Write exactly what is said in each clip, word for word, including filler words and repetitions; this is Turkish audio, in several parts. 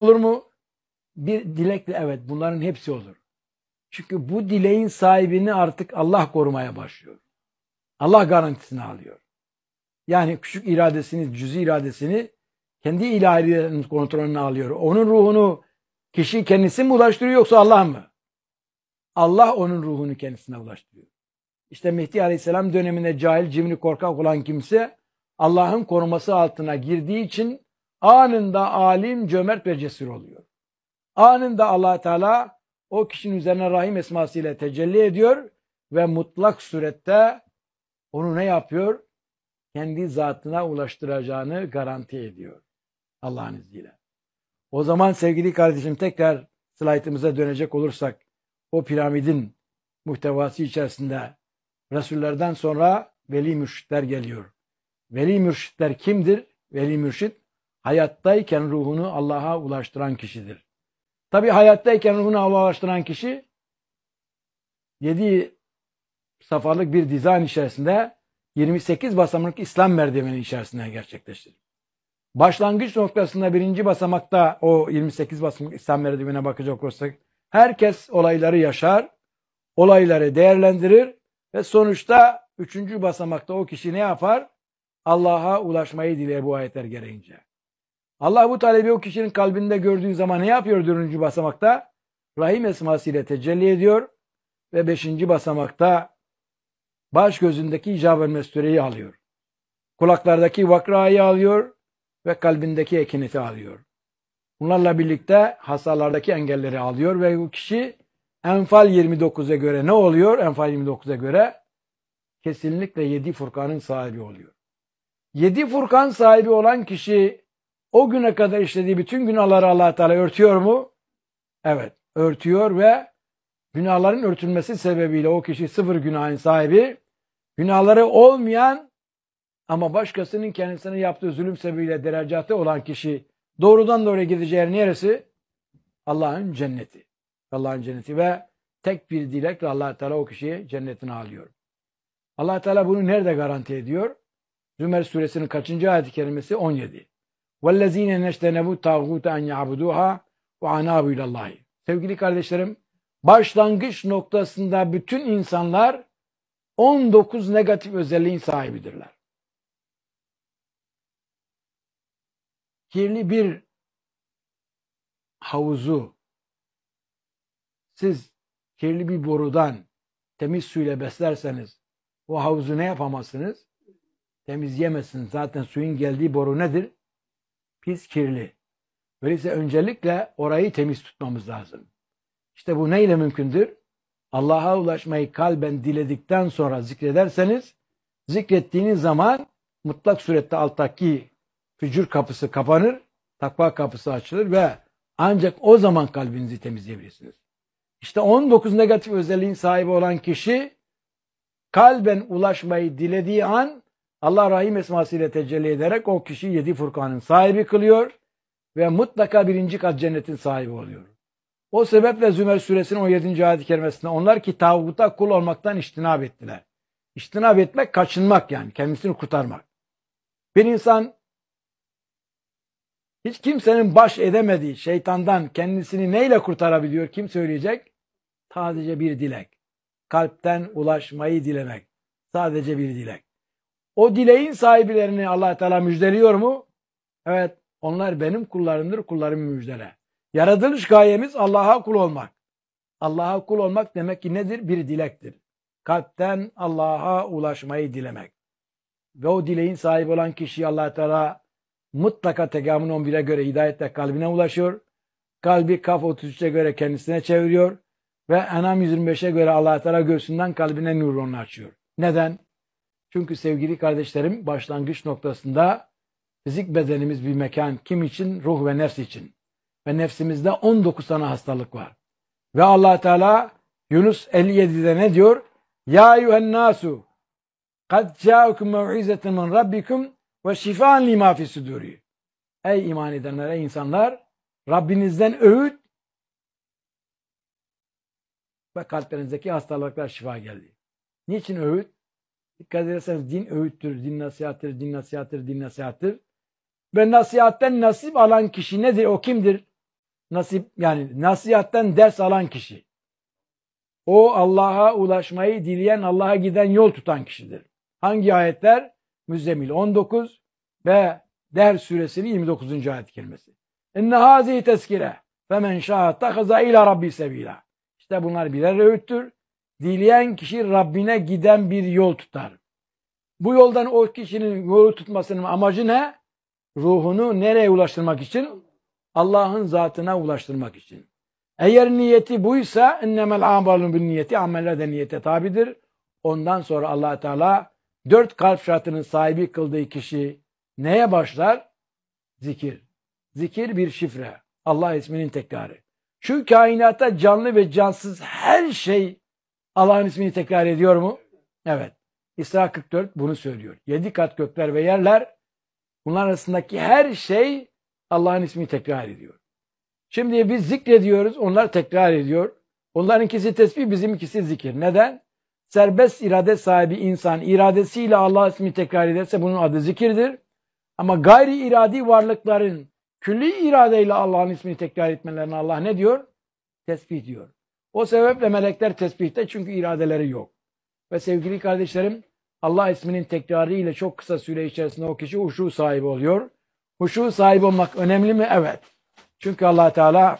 olur mu? Bir dilekle evet, bunların hepsi olur. Çünkü bu dileğin sahibini artık Allah korumaya başlıyor. Allah garantisini alıyor. Yani küçük iradesini, cüzi iradesini kendi ilahi kontrolüne alıyor. Onun ruhunu kişi kendisi mi ulaştırıyor yoksa Allah mı? Allah onun ruhunu kendisine ulaştırıyor. İşte Mehdi Aleyhisselam döneminde cahil, cimri, korkak olan kimse Allah'ın koruması altına girdiği için anında alim, cömert ve cesur oluyor. Anında Allah Teala o kişinin üzerine Rahim esmasıyla tecelli ediyor ve mutlak surette onu ne yapıyor? Kendi zatına ulaştıracağını garanti ediyor. Allah'ın izniyle. O zaman sevgili kardeşim, tekrar slaytımıza dönecek olursak, o piramidin muhtevası içerisinde Resullerden sonra veli mürşitler geliyor. Veli mürşitler kimdir? Veli mürşit hayattayken ruhunu Allah'a ulaştıran kişidir. Tabi hayattayken ruhunu Allah'a ulaştıran kişi yedi safhalık bir dizayn içerisinde yirmi sekiz basamaklı İslam merdiveni içerisinde gerçekleştirir. Başlangıç noktasında birinci basamakta o yirmi sekiz basamaklı İslam merdivenine bakacak olursak herkes olayları yaşar, olayları değerlendirir ve sonuçta üçüncü basamakta o kişi ne yapar? Allah'a ulaşmayı diler bu ayetler gereğince. Allah bu talebi o kişinin kalbinde gördüğü zaman ne yapıyor dördüncü basamakta? Rahim esmasıyla tecelli ediyor ve beşinci basamakta baş gözündeki icab-ı mestureyi alıyor. Kulaklardaki vakrayı alıyor ve kalbindeki ekineti alıyor. Bunlarla birlikte hastalardaki engelleri alıyor ve bu kişi Enfal yirmi dokuza göre ne oluyor? Enfal yirmi dokuza göre kesinlikle yedi Furkan'ın sahibi oluyor. Yedi Furkan sahibi olan kişi o güne kadar işlediği bütün günahları Allah Teala örtüyor mu? Evet, örtüyor ve günahların örtülmesi sebebiyle o kişi sıfır günahın sahibi, günahları olmayan ama başkasının kendisine yaptığı zulüm sebebiyle derecatı olan kişi doğrudan doğruya gideceği yer neresi? Allah'ın cenneti. Allah'ın cenneti ve tek bir dilekle Allah Teala o kişiyi cennetine alıyor. Allah Teala bunu nerede garanti ediyor? Zümer suresinin kaçıncı ayet-i kerimesi? on yedi. وَالَّذ۪ينَ نَشْتَنَبُوا تَاغُوتَ اَنْ يَعْبُدُوهَا وَعَنَابُوا اِلَى اللّٰهِ. Sevgili kardeşlerim, başlangıç noktasında bütün insanlar on dokuz negatif özelliğin sahibidirler. Kirli bir havuzu siz kirli bir borudan temiz suyla beslerseniz o havuzu ne yapamazsınız? Temizleyemezsiniz. Zaten suyun geldiği boru nedir? Pis, kirli. Öyleyse öncelikle orayı temiz tutmamız lazım. İşte bu neyle mümkündür? Allah'a ulaşmayı kalben diledikten sonra zikrederseniz, zikrettiğiniz zaman mutlak surette alttaki fücur kapısı kapanır, takva kapısı açılır ve ancak o zaman kalbinizi temizleyebilirsiniz. İşte on dokuz negatif özelliğin sahibi olan kişi kalben ulaşmayı dilediği an Allah Rahim esmasıyla tecelli ederek o kişi yedi Furkan'ın sahibi kılıyor ve mutlaka birinci kat cennetin sahibi oluyor. O sebeple Zümer suresinin on yedinci ayet-i kerimesinde onlar ki tağuta kul olmaktan iştinab ettiler. İştinab etmek, kaçınmak yani, kendisini kurtarmak. Bir insan hiç kimsenin baş edemediği şeytandan kendisini neyle kurtarabiliyor? Kim söyleyecek? Sadece bir dilek. Kalpten ulaşmayı dilemek. Sadece bir dilek. O dileğin sahiplerini Allah Teala müjdeliyor mu? Evet, onlar benim kullarımdır, kullarımı müjdele. Yaratılış gayemiz Allah'a kul olmak. Allah'a kul olmak demek ki nedir? Bir dilektir. Kalpten Allah'a ulaşmayı dilemek. Ve o dileğin sahibi olan kişi Allah Teala mutlaka Tekamün on bire göre hidayetle kalbine ulaşıyor. Kalbi Kaf otuz üçe göre kendisine çeviriyor. Ve En'am yüz yirmi beşe göre Allah Teala göğsünden kalbine nurunu açıyor. Neden? Çünkü sevgili kardeşlerim, başlangıç noktasında fizik bedenimiz bir mekan. Kim için? Ruh ve nefs için. Ve nefsimizde on dokuz tane hastalık var. Ve Allah Teala Yunus elli yedide ne diyor? Ya eyyühen nasu kad câukum mev'izetin min rabbikum ve şifan lima fi suduri. Ey iman edenler, ey insanlar, Rabbinizden öğüt ve kalplerinizdeki hastalıklar şifa geldi. Niçin öğüt? Dikkat ederseniz din öğüttür, din nasihattır, din nasihattır, din nasihattır. Ve nasihatten nasip alan kişi nedir? O kimdir? nasip yani nasihatten ders alan kişi. O Allah'a ulaşmayı dileyen, Allah'a giden yol tutan kişidir. Hangi ayetler? Müzzemmil on dokuz ve Dehr suresinin yirmi dokuzuncu ayet kelimesi. İnne hazihi tezkire femen şâ'a tehaza ila rabbi sebila. İşte bunlar birer öğüttür. Dileyen kişi Rabbine giden bir yol tutar. Bu yoldan o kişinin yolu tutmasının amacı ne? Ruhunu nereye ulaştırmak için? Allah'ın zatına ulaştırmak için. Eğer niyeti buysa innemel a'malu bin niyeti, ameller de niyete tabidir. Ondan sonra Allah Teala dört kalp şartının sahibi kıldığı kişi neye başlar? Zikir. Zikir bir şifre. Allah isminin tekrarı. Şu kainatta canlı ve cansız her şey Allah'ın ismini tekrar ediyor mu? Evet. İsra kırk dört bunu söylüyor. Yedi kat gökler ve yerler, bunlar arasındaki her şey Allah'ın ismini tekrar ediyor. Şimdi biz zikrediyoruz, onlar tekrar ediyor. Onlarınkisi tesbih, bizimkisi zikir. Neden? Serbest irade sahibi insan iradesiyle Allah ismini tekrar ederse bunun adı zikirdir. Ama gayri iradi varlıkların külli iradeyle Allah'ın ismini tekrar etmelerine Allah ne diyor? Tesbih diyor. O sebeple melekler tesbihte, çünkü iradeleri yok. Ve sevgili kardeşlerim, Allah isminin tekrarı ile çok kısa süre içerisinde o kişi huşu sahibi oluyor. Huşu sahibi olmak önemli mi? Evet. Çünkü Allah Teala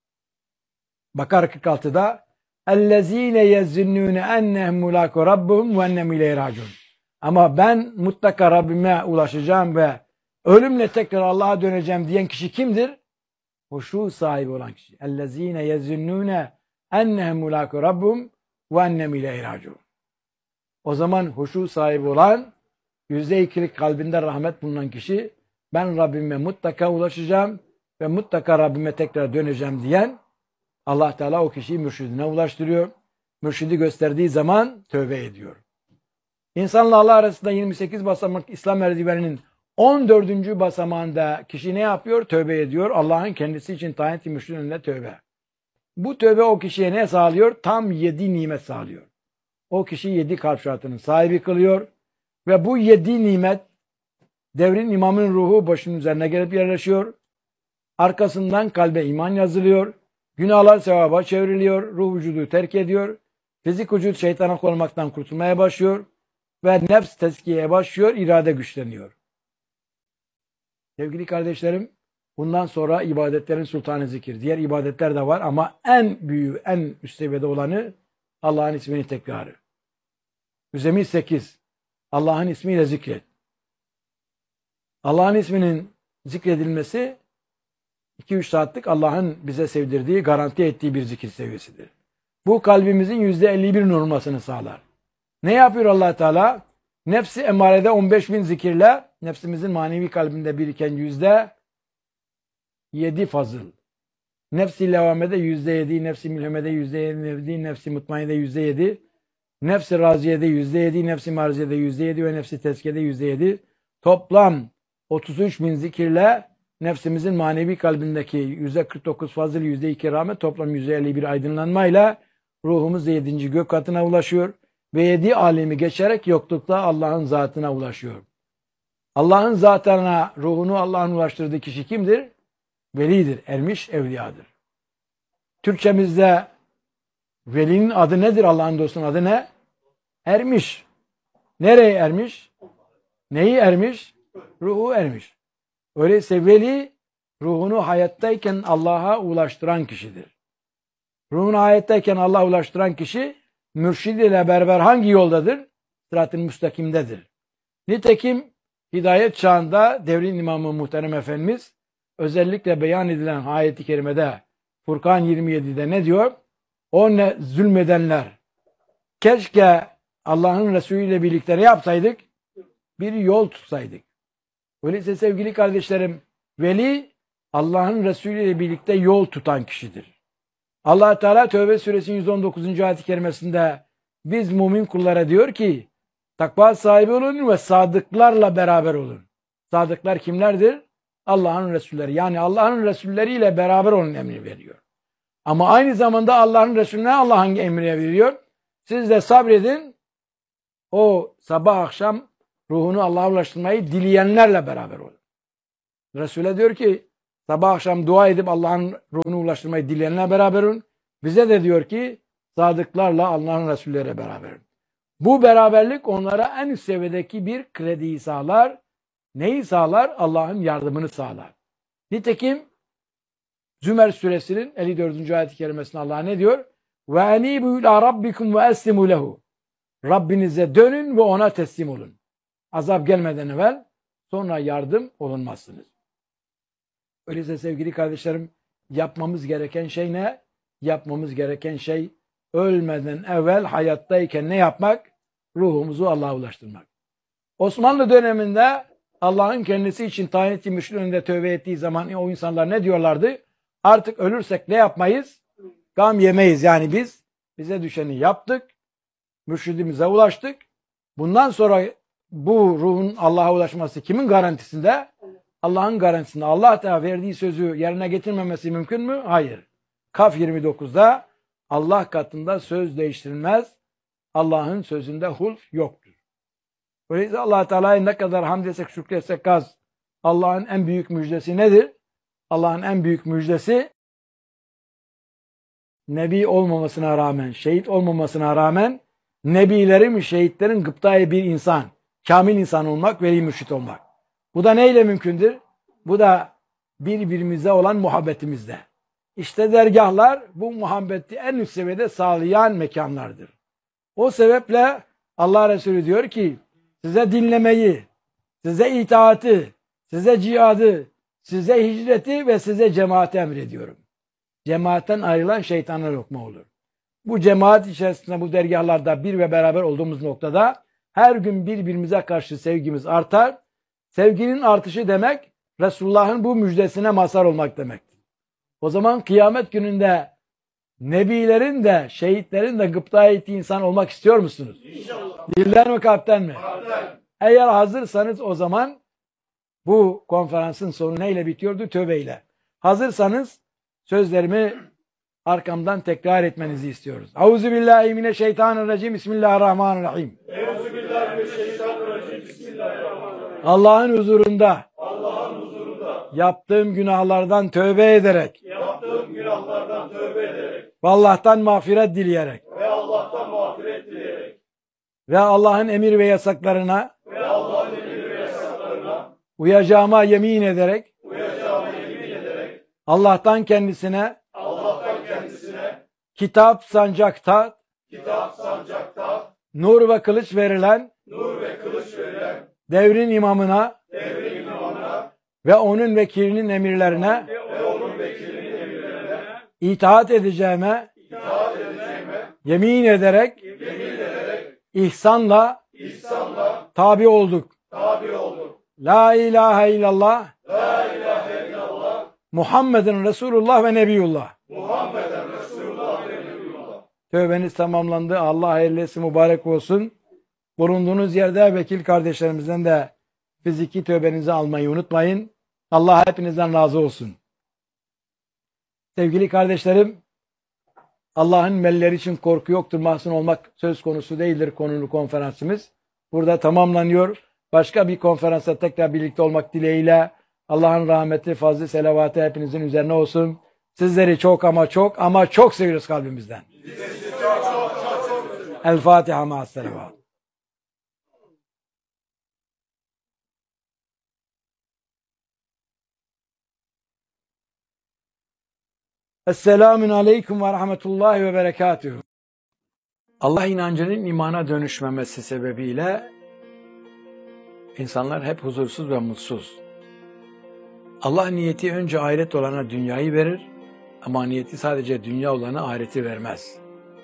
Bakara kırk altıda اَلَّذ۪ينَ يَزِّنُّونَ اَنَّهُمْ مُلَاكُ رَبُّهُمْ وَاَنَّهُمْ اِلَيْهِ رَاجِعُونَ. Ama ben mutlaka Rabbime ulaşacağım ve ölümle tekrar Allah'a döneceğim diyen kişi kimdir? Huşu sahibi olan kişi. اَلَّذ۪ينَ يَزِّنُّونَ اَنَّهُمْ مُلَاكُ رَبُّهُمْ وَاَنَّهُمْ اِلَيْهِ رَاجِعُونَ. O zaman huşu sahibi olan, yüzde ikilik kalbinde rahmet bulunan kişi, ben Rabbime mutlaka ulaşacağım ve mutlaka Rabbime tekrar döneceğim diyen, Allah Teala o kişiyi mürşidine ulaştırıyor. Mürşidi gösterdiği zaman tövbe ediyor. İnsanla Allah arasında yirmi sekiz basamak İslam merdiveninin on dördüncü basamağında kişi ne yapıyor? Tövbe ediyor. Allah'ın kendisi için tayin ettiği mürşidin önünde tövbe. Bu tövbe o kişiye ne sağlıyor? Tam yedi nimet sağlıyor. O kişi yedi kalp şartının sahibi kılıyor. Ve bu yedi nimet, devrin imamın ruhu başının üzerine gelip yerleşiyor. Arkasından kalbe iman yazılıyor. Günahlar sevaba çevriliyor. Ruh vücudu terk ediyor. Fizik vücut şeytana olmaktan kurtulmaya başlıyor. Ve nefs tezkiyeye başlıyor. İrade güçleniyor. Sevgili kardeşlerim, bundan sonra ibadetlerin sultanı zikir. Diğer ibadetler de var ama en büyüğü, en üst seviyede olanı Allah'ın ismini tekrarı. Müzzemmil sekiz. Allah'ın ismiyle zikret. Allah'ın isminin zikredilmesi iki üç saatlik Allah'ın bize sevdirdiği, garanti ettiği bir zikir seviyesidir. Bu kalbimizin yüzde elli bir olmasını sağlar. Ne yapıyor Allah Teala? Nefsi emarede on beş bin zikirle nefsimizin manevi kalbinde biriken yüzde yedi fazıl. Nefsi levamede yüzde yedi, nefsi mülhemede yüzde yedi, nefsi mutmainede yüzde yedi, nefsi raziyede yüzde yedi, nefsi marziyede yüzde yedi ve nefsi tezkiyede yüzde yedi. Toplam otuz üç bin zikirle nefsimizin manevi kalbindeki yüzde kırk dokuz fazıl, yüzde iki rahmet, toplam yüzde elli bir aydınlanmayla ruhumuz da yedinci gök katına ulaşıyor ve yedi alemi geçerek yoklukta Allah'ın zatına ulaşıyor. Allah'ın zatına ruhunu Allah'ın ulaştırdığı kişi kimdir? Velidir, ermiş, evliyadır. Türkçemizde velinin adı nedir? Allah'ın dostunun adı ne? Ermiş. Nereye ermiş? Neyi ermiş? Ruhu ermiş. Öyleyse veli ruhunu hayattayken Allah'a ulaştıran kişidir. Ruhunu hayattayken Allah'a ulaştıran kişi mürşidiyle beraber hangi yoldadır? Sırat-ı müstakimdedir. Nitekim hidayet çağında devrin imamı muhterem Efendimiz özellikle beyan edilen ayet-i kerimede Furkan yirmi yedide ne diyor? O ne zulmedenler. Keşke Allah'ın Resulü ile birlikte ne yapsaydık? Bir yol tutsaydık. Öyleyse sevgili kardeşlerim, veli Allah'ın Resulü ile birlikte yol tutan kişidir. Allah Teala Tevbe suresinin yüz on dokuzuncu ayet-i kerimesinde biz mümin kullara diyor ki takva sahibi olun ve sadıklarla beraber olun. Sadıklar kimlerdir? Allah'ın Resulleri. Yani Allah'ın Resulleriyle beraber olun emri veriyor. Ama aynı zamanda Allah'ın Resulüne Allah'ın emri veriyor. Siz de sabredin. O sabah akşam ruhunu Allah'a ulaştırmayı dileyenlerle beraber olun. Resul'e diyor ki sabah akşam dua edip Allah'ın ruhunu ulaştırmayı dileyenlerle beraberim. Bize de diyor ki sadıklarla Allah'ın Resulleri beraberim. Bu beraberlik onlara en üst seviyedeki bir krediyi sağlar. Neyi sağlar? Allah'ın yardımını sağlar. Nitekim Zümer suresinin elli dördüncü ayet-i kerimesinde Allah ne diyor? Ve enibu ila rabbikum ve eslimu lehu. Rabbinize dönün ve ona teslim olun. Azap gelmeden evvel sonra yardım olunmazsınız. Öyleyse sevgili kardeşlerim, yapmamız gereken şey ne? Yapmamız gereken şey ölmeden evvel hayattayken ne yapmak? Ruhumuzu Allah'a ulaştırmak. Osmanlı döneminde Allah'ın kendisi için tayin ettiği mürşidin önünde tövbe ettiği zaman o insanlar ne diyorlardı? Artık ölürsek ne yapmayız? Gam yemeyiz. Yani biz bize düşeni yaptık. Mürşidimize ulaştık. Bundan sonra bu ruhun Allah'a ulaşması kimin garantisinde? Allah'ın garantisinde. Allah Teala verdiği sözü yerine getirmemesi mümkün mü? Hayır. Kaf yirmi dokuzda Allah katında söz değiştirilmez. Allah'ın sözünde hulf yoktur. Öyleyse Allah Teala'ya ne kadar hamd etsek, şükretsek az. Allah'ın en büyük müjdesi nedir? Allah'ın en büyük müjdesi Nebi olmamasına rağmen, şehit olmamasına rağmen Nebilerin, şehitlerin gıptayı bir insan, kamil insan olmak, veli mürşit olmak. Bu da neyle mümkündür? Bu da birbirimize olan muhabbetimizde. İşte dergahlar bu muhabbeti en üst seviyede sağlayan mekanlardır. O sebeple Allah Resulü diyor ki size dinlemeyi, size itaati, size cihadı, size hicreti ve size cemaati emrediyorum. Cemaatten ayrılan şeytana lokma olur. Bu cemaat içerisinde bu dergahlarda bir ve beraber olduğumuz noktada her gün birbirimize karşı sevgimiz artar. Sevginin artışı demek Resulullah'ın bu müjdesine mazhar olmak demektir. O zaman kıyamet gününde Nebilerin de şehitlerin de gıpta ettiği insan olmak istiyor musunuz? İnşallah. Dilden mi kalpten mi? Kalpten. Eğer hazırsanız o zaman bu konferansın sonu neyle bitiyordu? Tövbeyle. Hazırsanız sözlerimi arkamdan tekrar etmenizi istiyoruz. Euzubillahimineşşeytanirracim. Bismillahirrahmanirrahim. Euzubillahimineşşeytanirracim. Bismillahirrahmanirrahim. Allah'ın huzurunda, Allah'ın huzurunda yaptığım günahlardan tövbe ederek, yaptığım günahlardan tövbe ederek ve Allah'tan mağfiret dileyerek ve Allah'tan mağfiret dileyerek ve Allah'ın emir ve yasaklarına ve Allah'ın emir ve yasaklarına uyacağıma yemin ederek uyacağıma yemin ederek Allah'tan kendisine Allah'tan kendisine kitap sancakta kitap sancakta nur ve kılıç verilen nur ve kılıç verilen devrin imamına devrin imamına ve onun vekilinin emirlerine ve onun vekilinin emirlerine itaat edeceğime itaat edeceğime yemin ederek yemin ederek ihsanla ihsanla tabi olduk. Tabi olduk. La ilahe illallah La ilahe illallah Muhammeden Resulullah ve Nebiyullah. Muhammeden Resulullah ve Nebiyullah. Tövbeniz tamamlandı. Allah hayırlı etsin, mübarek olsun. Bulunduğunuz yerde vekil kardeşlerimizden de fiziki tövbenizi almayı unutmayın. Allah hepinizden razı olsun. Sevgili kardeşlerim, Allah'ın melleri için korku yoktur, mahzun olmak söz konusu değildir konulu konferansımız. Burada tamamlanıyor. Başka bir konferansta tekrar birlikte olmak dileğiyle Allah'ın rahmeti, fazlı selavatı hepinizin üzerine olsun. Sizleri çok ama çok ama çok seviyoruz kalbimizden. El Fatiha ma'as selavat. Esselamun aleyküm ve rahmetullahi ve berekatühü. Allah inancının imana dönüşmemesi sebebiyle insanlar hep huzursuz ve mutsuz. Allah niyeti önce ahiret olana dünyayı verir ama niyeti sadece dünya olana ahireti vermez.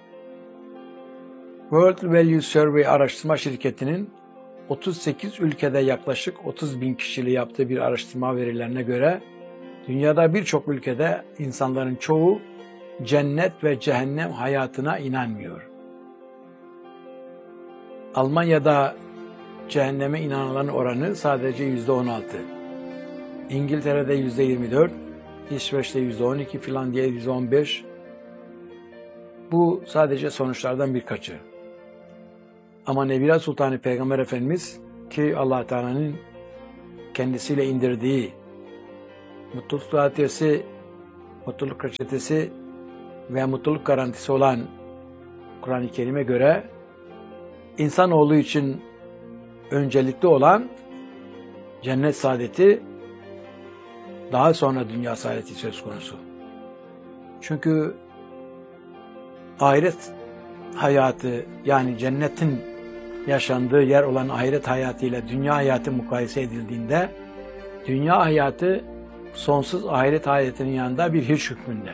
World Value Survey araştırma şirketinin otuz sekiz ülkede yaklaşık otuz bin kişili yaptığı bir araştırma verilerine göre dünyada birçok ülkede insanların çoğu cennet ve cehennem hayatına inanmıyor. Almanya'da cehenneme inananların oranı sadece yüzde on altı. İngiltere'de yüzde yirmi dört, İsveç'te yüzde on iki, Finlandiya'da yüzde on beş. Bu sadece sonuçlardan birkaçı. Ama Nebiler Sultanı Peygamber Efendimiz ki Allah Teala'nın kendisiyle indirdiği mutluluk stratejisi, mutluluk reçetesi ve mutluluk garantisi olan Kur'an-ı Kerim'e göre insanoğlu için öncelikli olan cennet saadeti, daha sonra dünya saadeti söz konusu. Çünkü ahiret hayatı, yani cennetin yaşandığı yer olan ahiret hayatıyla dünya hayatı mukayese edildiğinde, dünya hayatı sonsuz ahiret hayatının yanında bir hiç hükmünde.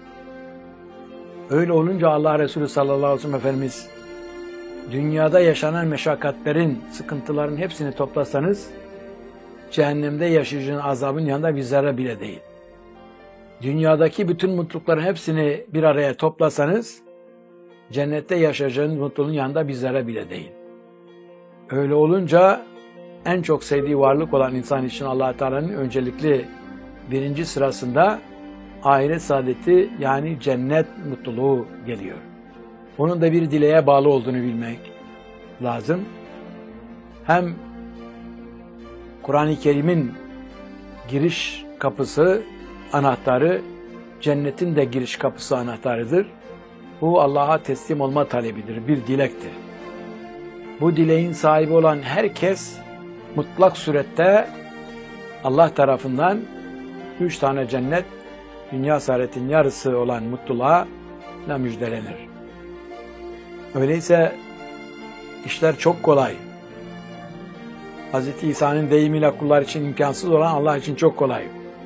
Öyle olunca Allah Resulü sallallahu aleyhi ve sellem Efendimiz, dünyada yaşanan meşakkatlerin, sıkıntıların hepsini toplasanız, cehennemde yaşayacağın azabın yanında bir zerre bile değil. Dünyadaki bütün mutlulukların hepsini bir araya toplasanız, cennette yaşayacağın mutluluğun yanında bir zerre bile değil. Öyle olunca en çok sevdiği varlık olan insan için Allah Teala'nın öncelikli birinci sırasında ahiret saadeti, yani cennet mutluluğu geliyor. Bunun da bir dileğe bağlı olduğunu bilmek lazım. Hem Kur'an-ı Kerim'in giriş kapısı, anahtarı, cennetin de giriş kapısı anahtarıdır. Bu Allah'a teslim olma talebidir, bir dilektir. Bu dileğin sahibi olan herkes mutlak surette Allah tarafından üç tane cennet, dünya saadetin yarısı olan mutluluğa müjdelenir. Öyleyse işler çok kolay. Hazreti İsa'nın deyimiyle kullar için imkansız olan Allah için çok kolay.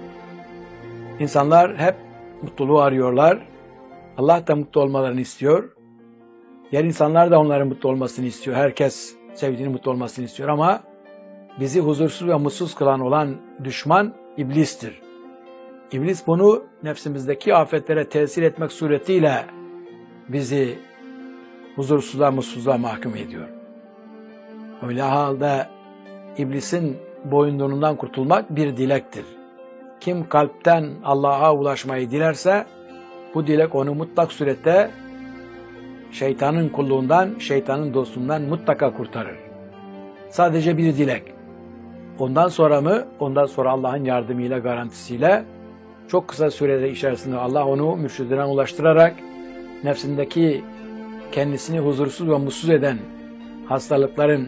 İnsanlar hep mutluluğu arıyorlar. Allah da mutlu olmalarını istiyor. Diğer insanlar da onların mutlu olmasını istiyor. Herkes sevdiğini mutlu olmasını istiyor ama bizi huzursuz ve mutsuz kılan olan düşman iblistir. İblis bunu nefsimizdeki afetlere tesir etmek suretiyle bizi huzursuzluğa, mutsuzluğa mahkum ediyor. Öyle halde iblisin boyunduruğundan kurtulmak bir dilektir. Kim kalpten Allah'a ulaşmayı dilerse, bu dilek onu mutlak surette şeytanın kulluğundan, şeytanın dostluğundan mutlaka kurtarır. Sadece bir dilek. Ondan sonra mı? Ondan sonra Allah'ın yardımıyla, garantisiyle çok kısa sürede içerisinde Allah onu mürşidine ulaştırarak nefsindeki kendisini huzursuz ve mutsuz eden hastalıkların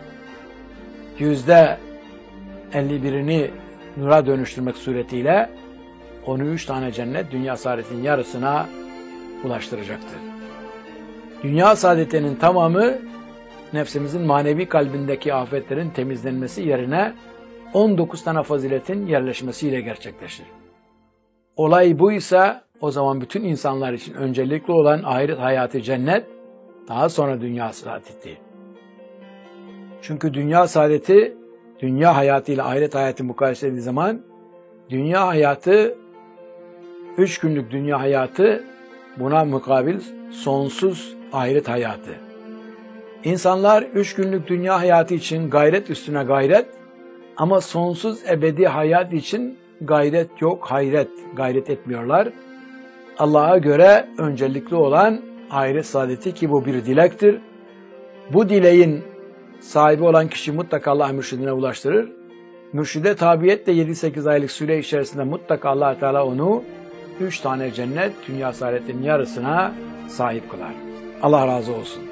yüzde elli birini nura dönüştürmek suretiyle onu üç tane cennet, dünya saadetinin yarısına ulaştıracaktır. Dünya saadetinin tamamı nefsimizin manevi kalbindeki afetlerin temizlenmesi yerine on dokuz tane faziletin yerleşmesiyle gerçekleşir. Olay buysa o zaman bütün insanlar için öncelikli olan ahiret hayatı cennet, daha sonra dünya saadeti. Çünkü dünya saadeti, dünya hayatıyla ahiret hayatı mukayese edildiği zaman, dünya hayatı, üç günlük dünya hayatı, buna mukabil sonsuz ahiret hayatı. İnsanlar üç günlük dünya hayatı için gayret üstüne gayret, ama sonsuz ebedi hayat için gayret yok, hayret, gayret etmiyorlar. Allah'a göre öncelikli olan ahiret saadeti, ki bu bir dilektir. Bu dileğin sahibi olan kişi mutlaka Allah mürşidine ulaştırır. Mürşide tabiyetle yedi sekiz aylık süre içerisinde mutlaka Allah Teala onu üç tane cennet, dünya saadetinin yarısına sahip kılar. Allah razı olsun.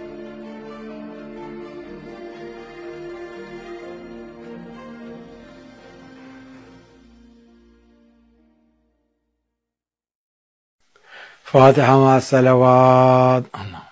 Fatiha ma salavat.